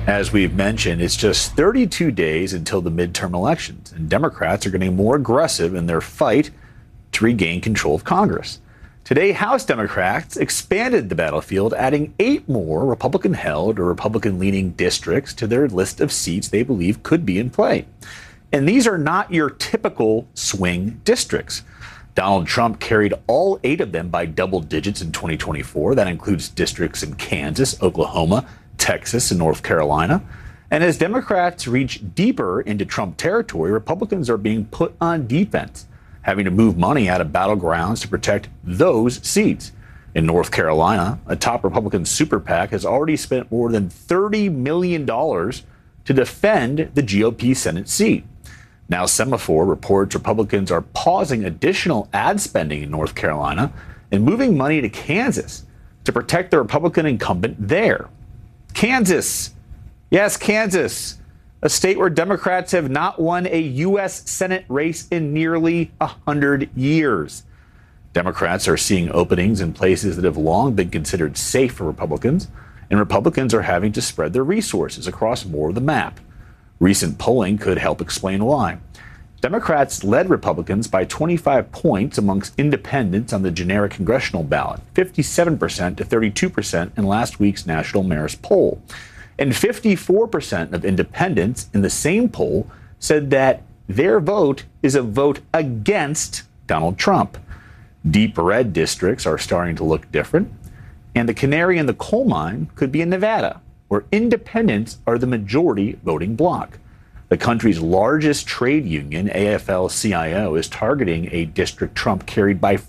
As we've mentioned, it's just 32 days until the midterm elections, and Democrats are getting more aggressive in their fight to regain control of Congress. Today, House Democrats expanded the battlefield, adding 8 more Republican-held or Republican-leaning districts to their list of seats they believe could be in play. And these are not your typical swing districts. Donald Trump carried all 8 of them by double digits in 2024. That includes districts in Kansas, Oklahoma, Texas, and North Carolina. And as Democrats reach deeper into Trump territory, Republicans are being put on defense, having to move money out of battlegrounds to protect those seats. In North Carolina, a top Republican super PAC has already spent more than $30 million to defend the GOP Senate seat. Now, Semaphore reports Republicans are pausing additional ad spending in North Carolina and moving money to Kansas to protect the Republican incumbent there. Kansas. Yes, Kansas, a state where Democrats have not won a U.S. Senate race in nearly 100 years. Democrats are seeing openings in places that have long been considered safe for Republicans, and Republicans are having to spread their resources across more of the map. Recent polling could help explain why. Democrats led Republicans by 25 points amongst independents on the generic congressional ballot, 57% to 32% in last week's National Marist poll. And 54% of independents in the same poll said that their vote is a vote against Donald Trump. Deep red districts are starting to look different, and the canary in the coal mine could be in Nevada, where independents are the majority voting bloc. The country's largest trade union, AFL-CIO, is targeting a district Trump carried by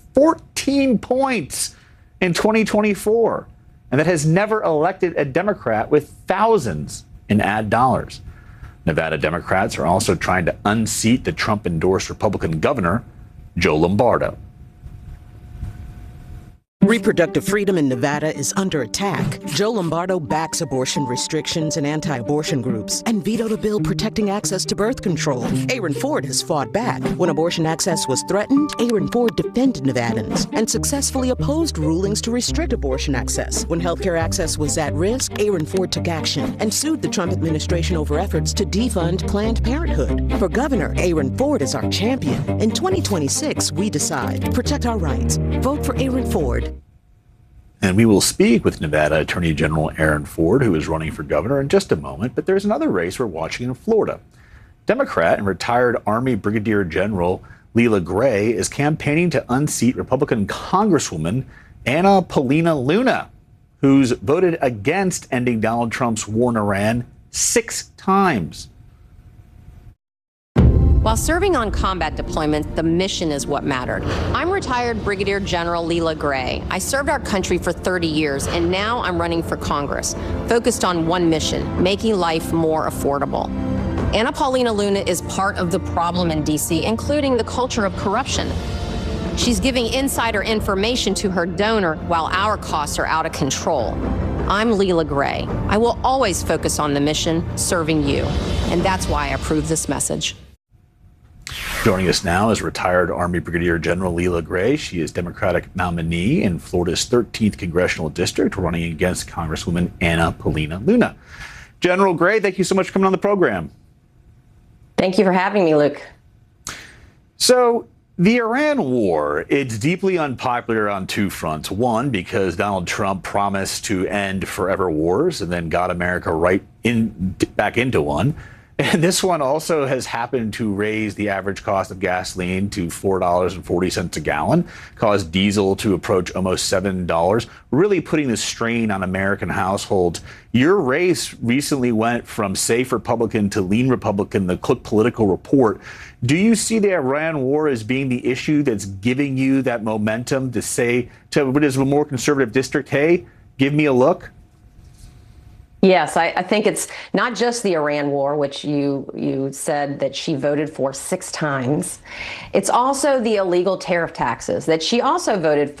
14 points in 2024, and that has never elected a Democrat with thousands in ad dollars. Nevada Democrats are also trying to unseat the Trump-endorsed Republican governor, Joe Lombardo. Reproductive freedom in Nevada is under attack. Joe Lombardo backs abortion restrictions and anti-abortion groups and vetoed a bill protecting access to birth control. Aaron Ford has fought back. When abortion access was threatened, Aaron Ford defended Nevadans and successfully opposed rulings to restrict abortion access. When healthcare access was at risk, Aaron Ford took action and sued the Trump administration over efforts to defund Planned Parenthood. For governor, Aaron Ford is our champion. In 2026, we decide. Protect our rights. Vote for Aaron Ford. And we will speak with Nevada Attorney General Aaron Ford, who is running for governor, in just a moment. But there's another race we're watching in Florida. Democrat and retired Army Brigadier General Leila Gray is campaigning to unseat Republican Congresswoman Anna Paulina Luna, who's voted against ending Donald Trump's war in Iran 6 times. While serving on combat deployments, the mission is what mattered. I'm retired Brigadier General Leila Gray. I served our country for 30 years, and now I'm running for Congress, focused on one mission, making life more affordable. Anna Paulina Luna is part of the problem in D.C., including the culture of corruption. She's giving insider information to her donor while our costs are out of control. I'm Leila Gray. I will always focus on the mission, serving you. And that's why I approve this message. Joining us now is retired Army Brigadier General Leila Gray. She is Democratic nominee in Florida's 13th Congressional District, running against Congresswoman Anna Paulina Luna. General Gray, thank you so much for coming on the program. Thank you for having me, Luke. So, the Iran war, it's deeply unpopular on 2 fronts. One, because Donald Trump promised to end forever wars and then got America back into one. And this one also has happened to raise the average cost of gasoline to $4.40 a gallon, caused diesel to approach almost $7, really putting the strain on American households. Your race recently went from safe Republican to lean Republican, the Cook Political Report. Do you see the Iran war as being the issue that's giving you that momentum to say to what is a more conservative district, hey, give me a look? Yes, I think it's not just the Iran war, which you said that she voted for 6 times. It's also the illegal tariff taxes that she also voted for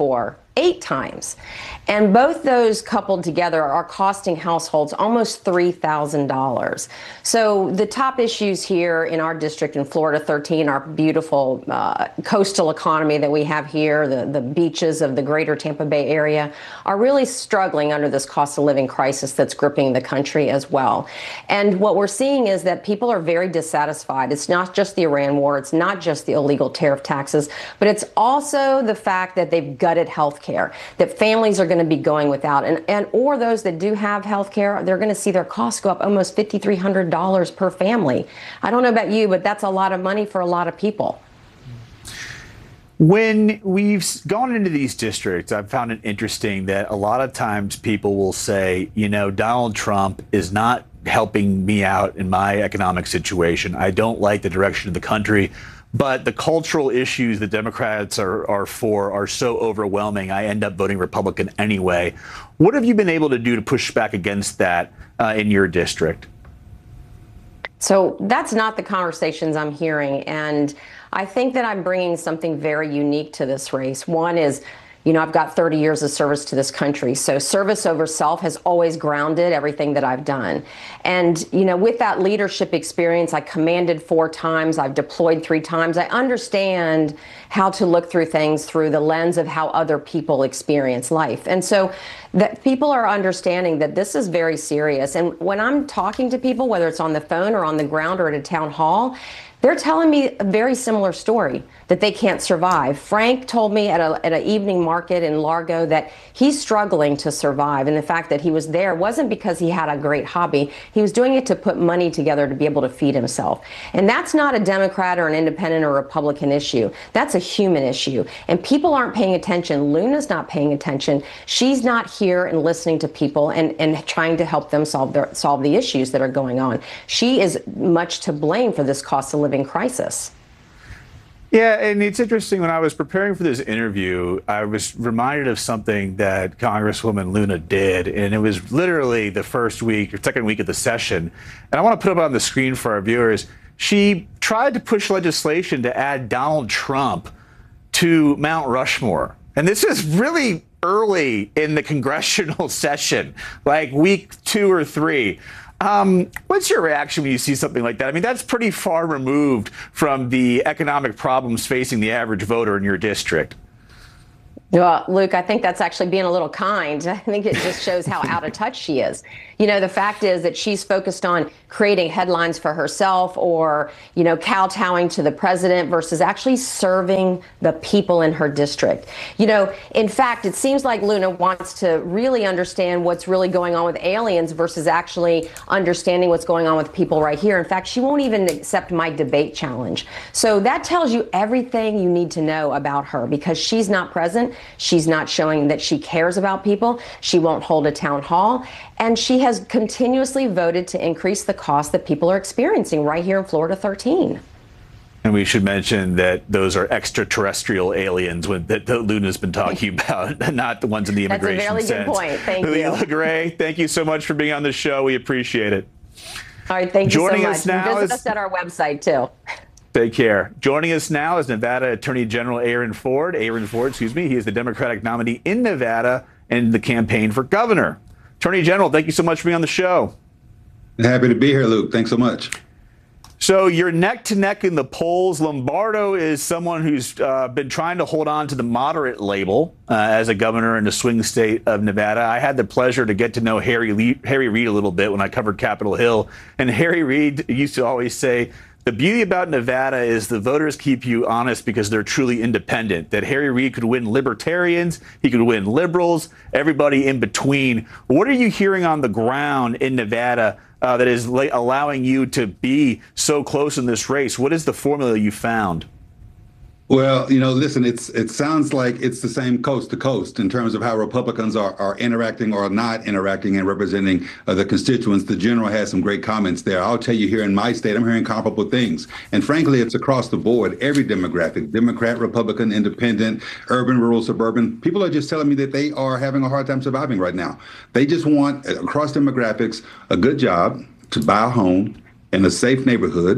8 times. And both those coupled together are costing households almost $3,000. So the top issues here in our district in Florida 13, our beautiful coastal economy that we have here, the beaches of the greater Tampa Bay area, are really struggling under this cost of living crisis that's gripping the country as well. And what we're seeing is that people are very dissatisfied. It's not just the Iran war, it's not just the illegal tariff taxes, but it's also the fact that they've gutted health care, that families are going to be going without, and or those that do have health care, they're going to see their costs go up almost $5,300 per family. I don't know about you, but that's a lot of money for a lot of people. When we've gone into these districts, I've found it interesting that a lot of times people will say, you know, Donald Trump is not helping me out in my economic situation. I don't like the direction of the country. But the cultural issues the Democrats are for are so overwhelming, I end up voting Republican anyway. What have you been able to do to push back against that in your district? So that's not the conversations I'm hearing. And I think that I'm bringing something very unique to this race. One is, you know, I've got 30 years of service to this country. So service over self has always grounded everything that I've done. And, you know, with that leadership experience, I commanded 4 times, I've deployed 3 times. I understand how to look through things through the lens of how other people experience life. And so that people are understanding that this is very serious. And when I'm talking to people, whether it's on the phone or on the ground or at a town hall, they're telling me a very similar story, that they can't survive. Frank told me at an evening market in Largo that he's struggling to survive. And the fact that he was there wasn't because he had a great hobby. He was doing it to put money together to be able to feed himself. And that's not a Democrat or an independent or Republican issue. That's a human issue. And people aren't paying attention. Luna's not paying attention. She's not here and listening to people and trying to help them solve the issues that are going on. She is much to blame for this cost of living crisis. Yeah, and it's interesting, when I was preparing for this interview, I was reminded of something that Congresswoman Luna did, and it was literally the first week or second week of the session. And I want to put it up on the screen for our viewers. She tried to push legislation to add Donald Trump to Mount Rushmore. And this is really early in the congressional session, like week 2 or 3. What's your reaction when you see something like that? I mean, that's pretty far removed from the economic problems facing the average voter in your district. Well, Luke, I think that's actually being a little kind. I think it just shows how out of touch she is. You know, the fact is that she's focused on creating headlines for herself or, you know, kowtowing to the president versus actually serving the people in her district. You know, in fact, it seems like Luna wants to really understand what's really going on with aliens versus actually understanding what's going on with people right here. In fact, she won't even accept my debate challenge. So that tells you everything you need to know about her, because she's not present. She's not showing that she cares about people. She won't hold a town hall. And she has continuously voted to increase the cost that people are experiencing right here in Florida 13. And we should mention that those are extraterrestrial aliens that Luna's been talking about, not the ones in the immigration sense. That's a very good point. Thank you. Leela Gray, thank you so much for being on the show. We appreciate it. All right, thank you so much. Joining us now visit us at our website, too. Take care. Joining us now is Nevada Attorney General Aaron Ford. He is the Democratic nominee in Nevada and the campaign for governor. Attorney General, thank you so much for being on the show. Happy to be here, Luke. Thanks so much. So you're neck to neck in the polls. Lombardo is someone who's been trying to hold on to the moderate label as a governor in the swing state of Nevada. I had the pleasure to get to know Harry Reid a little bit when I covered Capitol Hill. And Harry Reid used to always say, the beauty about Nevada is the voters keep you honest because they're truly independent. That Harry Reid could win libertarians, he could win liberals, everybody in between. What are you hearing on the ground in Nevada that is allowing you to be so close in this race? What is the formula you found? Well, you know, listen, it sounds like it's the same coast to coast in terms of how Republicans are interacting or not interacting and representing the constituents. The general has some great comments there. I'll tell you, here in my state, I'm hearing comparable things. And frankly, it's across the board, every demographic, Democrat, Republican, independent, urban, rural, suburban. People are just telling me that they are having a hard time surviving right now. They just want, across demographics, a good job, to buy a home in a safe neighborhood,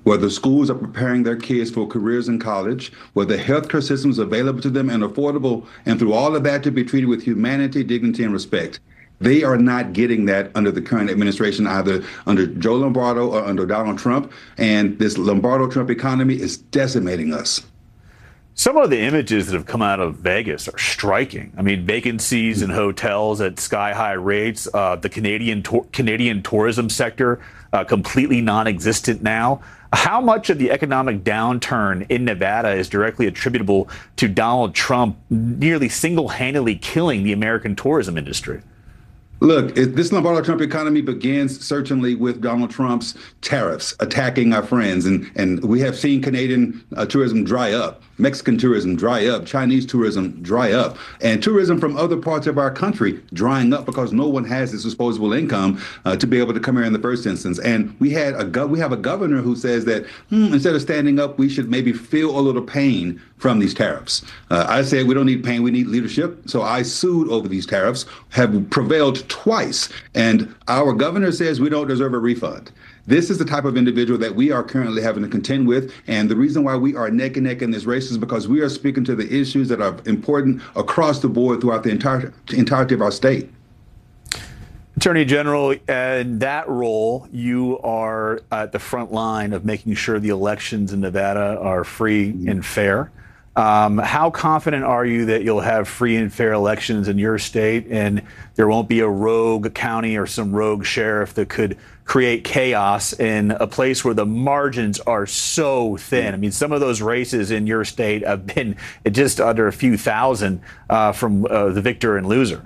where the schools are preparing their kids for careers in college, where the healthcare system is available to them and affordable, and through all of that to be treated with humanity, dignity, and respect. They are not getting that under the current administration, either under Joe Lombardo or under Donald Trump. And this Lombardo-Trump economy is decimating us. Some of the images that have come out of Vegas are striking. I mean, vacancies in hotels at sky-high rates, the Canadian tourism sector completely non-existent now. How much of the economic downturn in Nevada is directly attributable to Donald Trump nearly single-handedly killing the American tourism industry? Look, this Lombardo-Trump economy begins certainly with Donald Trump's tariffs attacking our friends. And we have seen Canadian tourism dry up, Mexican tourism dry up, Chinese tourism dry up, and tourism from other parts of our country drying up because no one has this disposable income to be able to come here in the first instance. And we have a governor who says that instead of standing up, we should maybe feel a little pain from these tariffs. I said we don't need pain, we need leadership. So I sued over these tariffs, have prevailed twice. And our governor says we don't deserve a refund. This is the type of individual that we are currently having to contend with. And the reason why we are neck and neck in this race is because we are speaking to the issues that are important across the board throughout the entirety of our state. Attorney General, in that role, you are at the front line of making sure the elections in Nevada are free and fair. How confident are you that you'll have free and fair elections in your state and there won't be a rogue county or some rogue sheriff that could create chaos in a place where the margins are so thin? I mean, some of those races in your state have been just under a few thousand from the victor and loser.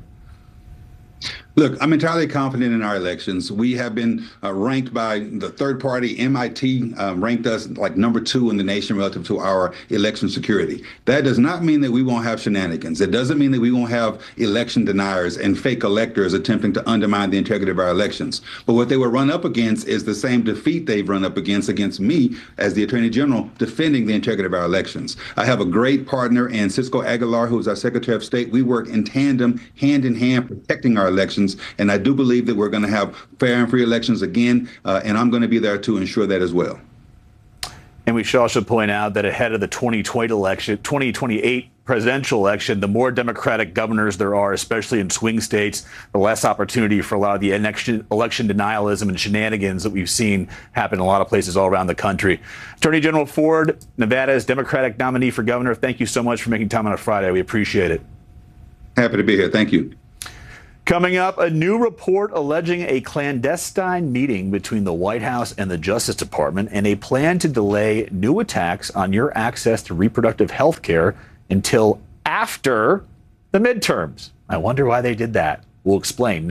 Look, I'm entirely confident in our elections. We have been ranked by the third party, MIT, ranked us like #2 in the nation relative to our election security. That does not mean that we won't have shenanigans. It doesn't mean that we won't have election deniers and fake electors attempting to undermine the integrity of our elections. But what they will run up against is the same defeat they've run up against me as the Attorney General defending the integrity of our elections. I have a great partner in Cisco Aguilar, who is our Secretary of State. We work in tandem, hand in hand, protecting our elections. And I do believe that we're going to have fair and free elections again, and I'm going to be there to ensure that as well. And we should also point out that ahead of the 2028 presidential election, the more Democratic governors there are, especially in swing states, the less opportunity for a lot of the election denialism and shenanigans that we've seen happen in a lot of places all around the country. Attorney General Ford, Nevada's Democratic nominee for governor, thank you so much for making time on a Friday. We appreciate it. Happy to be here. Thank you. Coming up, a new report alleging a clandestine meeting between the White House and the Justice Department and a plan to delay new attacks on your access to reproductive health care until after the midterms. I wonder why they did that. We'll explain next.